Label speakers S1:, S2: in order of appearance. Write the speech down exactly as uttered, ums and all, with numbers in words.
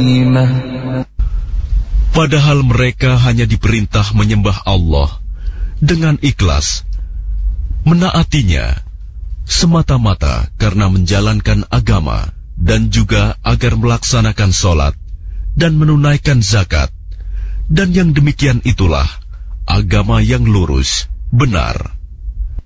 S1: غميمة.
S2: Padahal mereka hanya diperintah menyembah Allah dengan ikhlas, menaatinya semata-mata karena menjalankan agama dan juga agar melaksanakan sholat dan menunaikan zakat. Dan yang demikian itulah agama yang lurus, benar.